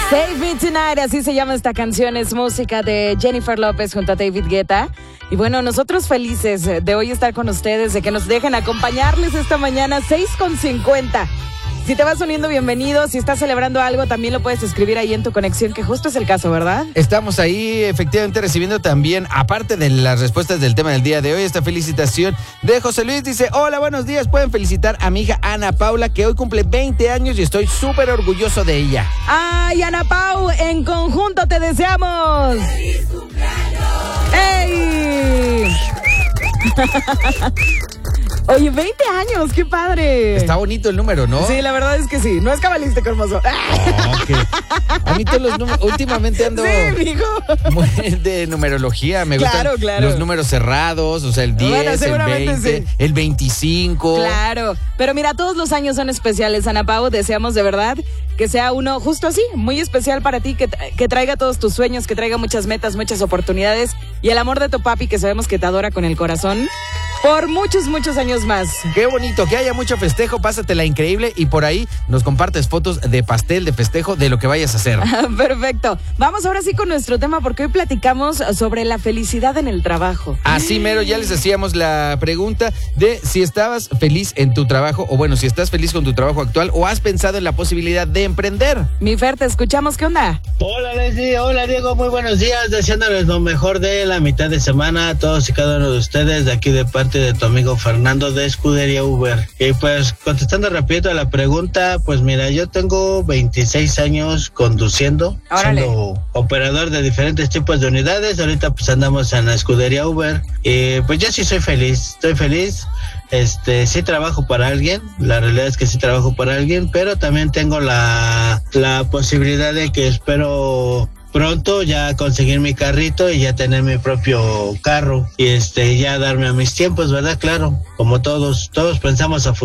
Save Me Tonight, así se llama esta canción, es música de Jennifer López junto a David Guetta. Y bueno, nosotros felices de hoy estar con ustedes, de que nos dejen acompañarles esta mañana, 6:50. Si te vas uniendo, bienvenido. Si estás celebrando algo, también lo puedes escribir ahí en tu conexión, que justo es el caso, ¿verdad? Estamos ahí efectivamente recibiendo también, aparte de las respuestas del tema del día de hoy, esta felicitación de José Luis. Dice, hola, buenos días. Pueden felicitar a mi hija Ana Paula, que hoy cumple 20 años y estoy súper orgulloso de ella. ¡Ay, Ana Pau! En conjunto te deseamos. ¡Feliz cumpleaños! ¡Ey! Oye, 20 años, qué padre. Está bonito el número, ¿no? Sí, la verdad es que sí. No es cabalístico, hermoso. Okay. A mí todos los números, últimamente ando muy de numerología. Me gustan los números cerrados, o sea, el 10, el 20, sí. El 25. Claro, pero mira, todos los años son especiales, Ana Pau. Deseamos de verdad que sea uno justo así, muy especial para ti, que traiga todos tus sueños, que traiga muchas metas, muchas oportunidades y el amor de tu papi, que sabemos que te adora con el corazón, por muchos, muchos años más. Qué bonito, que haya mucho festejo, pásatela increíble y por ahí nos compartes fotos de pastel, de festejo, de lo que vayas a hacer. Perfecto. Vamos ahora sí con nuestro tema, porque hoy platicamos sobre la felicidad en el trabajo. Así mero, ya les hacíamos la pregunta de si estabas feliz en tu trabajo, o bueno, si estás feliz con tu trabajo actual, o has pensado en la posibilidad de emprender. Mi Fer, te escuchamos, ¿qué onda? Hola Leslie, hola Diego, muy buenos días, deseándoles lo mejor de la mitad de semana a todos y cada uno de ustedes, de aquí de parte de tu amigo Fernando de Escudería Uber. Y pues contestando rápido a la pregunta, pues mira, yo tengo 26 años conduciendo, siendo operador de diferentes tipos de unidades. Ahorita pues andamos en la Escudería Uber y pues yo sí soy feliz, estoy feliz. Sí trabajo para alguien, la realidad es que sí trabajo para alguien, pero también tengo la posibilidad de que espero pronto ya conseguir mi carrito y ya tener mi propio carro y ya darme a mis tiempos, ¿verdad? Claro, como todos pensamos a futuro.